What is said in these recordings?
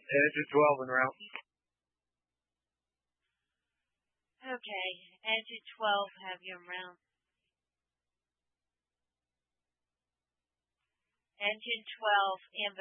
Engine 12 en route. Okay, engine 12, have you en route. Engine 12, Ambo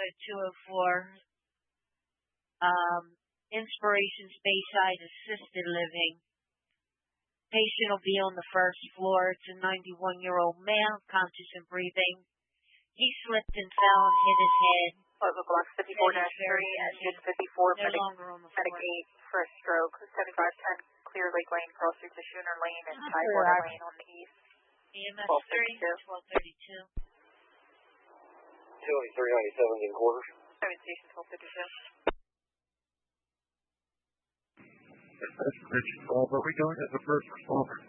204, Inspirations Bayside Assisted Living. Patient will be on the first floor. It's a 91-year-old male, conscious and breathing. He slipped and fell and hit his head. Plaza Block 54-3, engine 54, no longer on the floor. Medicaid for a stroke, 7510, Clear Lake Lane, cross through to Schooner Lane and Tidewater Lane on the east. EMS 3, 1232. 28397 in quarters. 7 Station 1252. That's Richard Paul. Are we going as a first responder?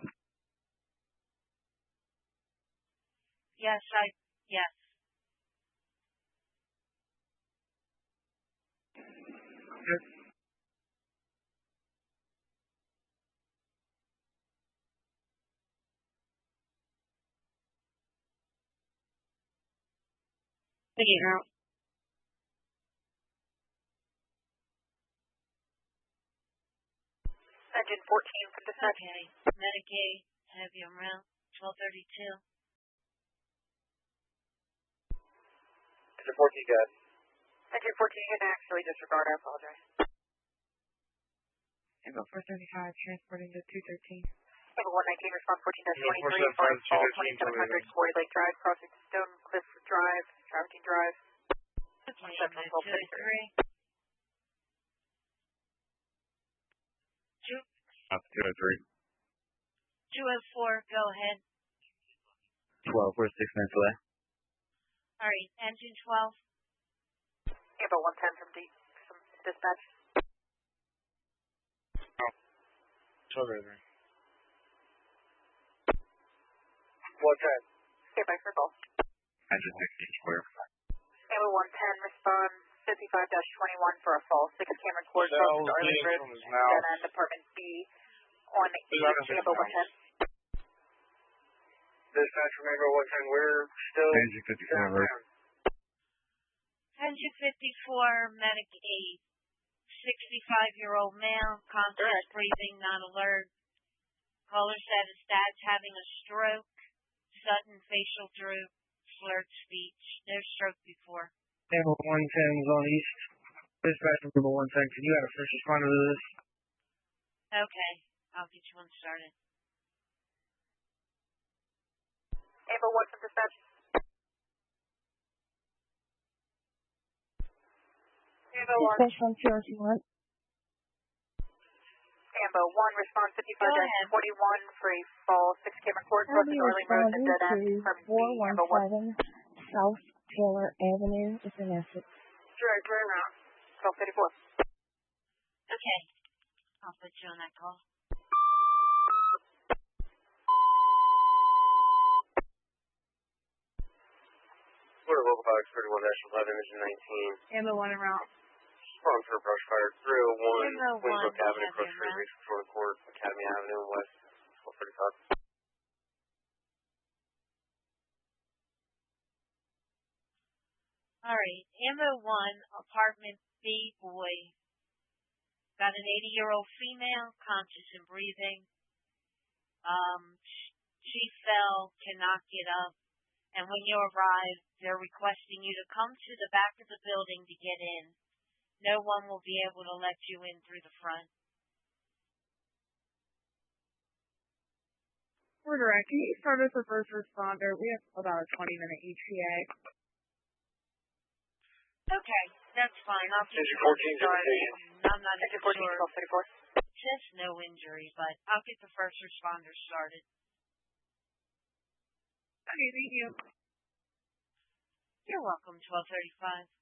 Yes. Okay. Figure out. Engine 14 from dispatch. Okay. Medicaid, have you around 1232. Engine 14, got. Engine 14, you can actually disregard. I apologize. Echo 435, transporting to 213. Echo 119, response 14-23, Forest Fall, 2700, Quarry Lake Drive, crossing Stone Cliff Drive, Travertine Drive. Okay, Central 1233. 203. 204, go ahead. 12, we're 6 minutes away. All right, engine 12. Echo 110 from dispatch. 1203. 110. Stay by for call. Engine 16 square. Echo 110, respond 55-21 for a fall. 6 Cameron Court, close to Arlene Road, dead end, apartment B, on East Echo 110. Dispatch from Echo 110, we're still... Engine 54, right? Engine 54, medic 8. 65-year-old male, conscious, breathing, not alert. Caller said his dad's having a stroke, sudden facial droop, slurred speech. No stroke before. Number 110 is on east. Dispatch number 110, can you have a first responder to this? Okay, I'll get you one started. Echo 1 from dispatch. Echo 1. Dispatch from QRC 1. Ambo 1, response 55-41, free fall, 6 Cameron Court, close to Arlene Road, and dead end, apartment B, Ambo 1. 417 South Taylor Avenue, it's in Essex. Direct around, 1234. Okay, I'll put you on that call. We're local box 31-11, engine 19. Ambo 1 around. Spawn for brush fire 301 Ambo 1, Winsbrook Avenue, have you across Street, around? Reach Florida Court, Academy Avenue, West 1235. All right, Ambo 1, apartment B, boy. Got an 80-year-old female, conscious and breathing. She fell, cannot get up. And when you arrive, they're requesting you to come to the back of the building to get in. No one will be able to let you in through the front. We're direct. Can you start us a first responder? We have about a 20-minute ETA. Okay, that's fine. I'll get Engine you 14 started. I'm not Engine even 14, sure. 1234. Just no injury, but I'll get the first responder started. Okay, thank you. You're welcome, 1235.